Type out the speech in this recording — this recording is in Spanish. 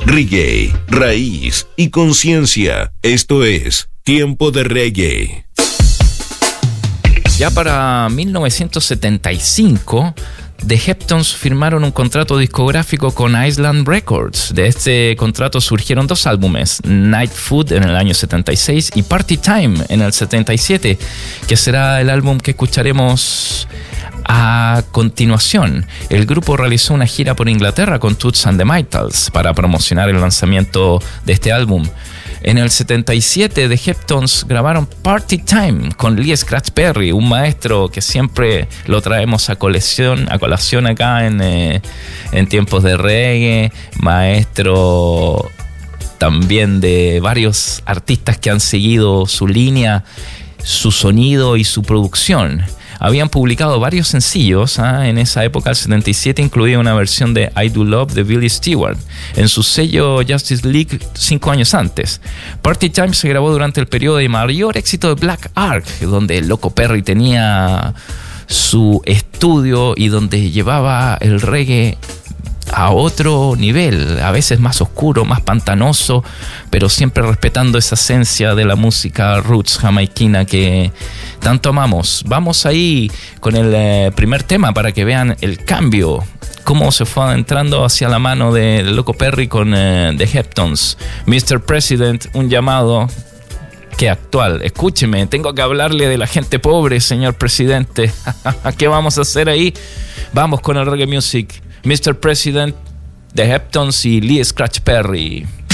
Reggae, raíz y conciencia. Esto es Tiempo de Reggae. Ya para 1975, The Heptones firmaron un contrato discográfico con Island Records. De este contrato surgieron 2 álbumes, Night Food en el año 76 y Party Time en el 77, que será el álbum que escucharemos a continuación. El grupo realizó una gira por Inglaterra con Toots and the Maytals para promocionar el lanzamiento de este álbum. En el 77, The Heptones grabaron Party Time con Lee Scratch Perry, un maestro que siempre lo traemos a colación acá en tiempos de reggae, maestro también de varios artistas que han seguido su línea, su sonido y su producción. Habían publicado varios sencillos en esa época, el 77, incluía una versión de I Do Love de Billy Stewart en su sello Justice League 5 años antes. Party Time se grabó durante el periodo de mayor éxito de Black Ark, donde el Loco Perry tenía su estudio y donde llevaba el reggae a otro nivel, a veces más oscuro, más pantanoso, pero siempre respetando esa esencia de la música roots jamaiquina que tanto amamos. Vamos ahí con el primer tema para que vean el cambio, cómo se fue adentrando hacia la mano de Loco Perry con The Heptones. Mr. President, un llamado que actual. Escúcheme, tengo que hablarle de la gente pobre, señor presidente. ¿Qué vamos a hacer ahí? Vamos con el reggae music. Mr. President, The Heptones y Lee Scratch Perry.